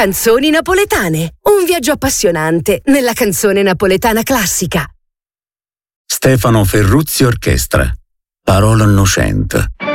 Canzoni napoletane. Un viaggio appassionante nella canzone napoletana classica. Stefano Ferruzzi Orchestra. Parola innocente.